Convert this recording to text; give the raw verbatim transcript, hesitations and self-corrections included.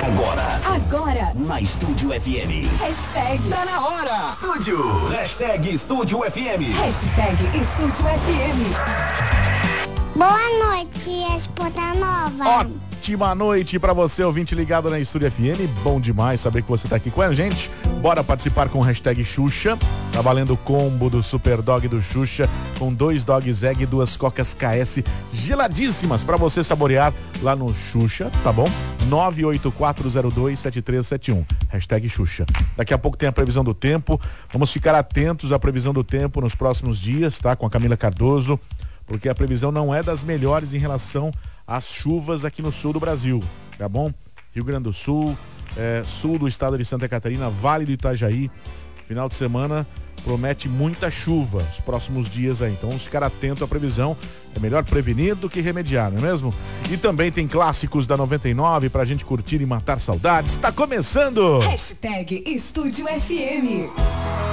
Agora. Agora. Na Estúdio F M. Hashtag. Tá na hora. Estúdio. Hashtag Estúdio F M. Hashtag Estúdio F M. Boa noite, Escuta Nova. Ótima noite pra você, ouvinte ligado na Estúdio F M. Bom demais saber que você tá aqui com a gente. Bora participar com o hashtag Xuxa. Tá valendo o combo do Super Dog do Xuxa, com dois Dogs Egg e duas Cocas K S geladíssimas pra você saborear lá no Xuxa, tá bom? nove oito quatro zero dois sete três sete um. Hashtag Xuxa. Daqui a pouco tem a previsão do tempo. Vamos ficar atentos à previsão do tempo nos próximos dias, tá? Com a Camila Cardoso, porque a previsão não é das melhores em relação às chuvas aqui no sul do Brasil, tá bom? Rio Grande do Sul, é, sul do estado de Santa Catarina, Vale do Itajaí, final de semana promete muita chuva os próximos dias aí, então vamos ficar atento à previsão, é melhor prevenir do que remediar, não é mesmo? E também tem clássicos da noventa e nove pra gente curtir e matar saudades, tá começando! Hashtag Estúdio F M.